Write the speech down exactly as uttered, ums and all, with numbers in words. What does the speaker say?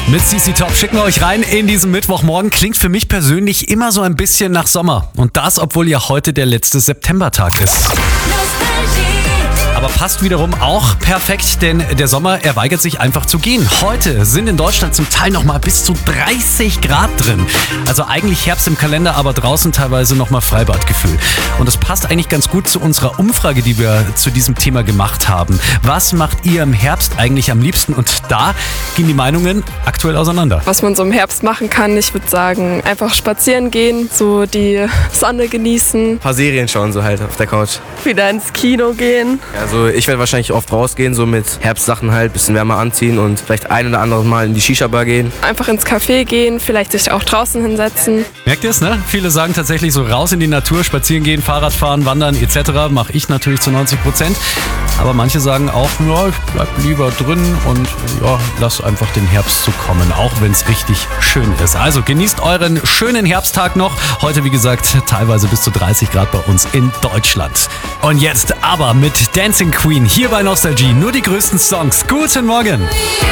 Mit C C Top schicken wir euch rein in diesen Mittwochmorgen. Klingt für mich persönlich immer so ein bisschen nach Sommer. Und das, obwohl ja heute der letzte Septembertag ist. Aber passt wiederum auch perfekt, denn der Sommer, er weigert sich einfach zu gehen. Heute sind in Deutschland zum Teil noch mal bis zu dreißig Grad drin. Also eigentlich Herbst im Kalender, aber draußen teilweise noch mal Freibadgefühl. Und das passt eigentlich ganz gut zu unserer Umfrage, die wir zu diesem Thema gemacht haben. Was macht ihr im Herbst eigentlich am liebsten? Und da gehen die Meinungen aktuell auseinander. Was man so im Herbst machen kann, ich würde sagen, einfach spazieren gehen, so die Sonne genießen. Ein paar Serien schauen, so halt auf der Couch. Wieder ins Kino gehen. Also ich werde wahrscheinlich oft rausgehen, so mit Herbstsachen halt, bisschen wärmer anziehen und vielleicht ein oder andere Mal in die Shisha-Bar gehen. Einfach ins Café gehen, vielleicht sich auch draußen hinsetzen. Merkt ihr es, ne? Viele sagen tatsächlich so raus in die Natur, spazieren gehen, Fahrrad fahren, wandern et cetera. Mache ich natürlich zu neunzig Prozent. Aber manche sagen auch, ja, ich bleib lieber drin und ja, lass einfach den Herbst so kommen, auch wenn es richtig schön ist. Also genießt euren schönen Herbsttag noch. Heute, wie gesagt, teilweise bis zu dreißig Grad bei uns in Deutschland. Und jetzt aber mit Dancing Queen hier bei Nostalgie. Nur die größten Songs. Guten Morgen!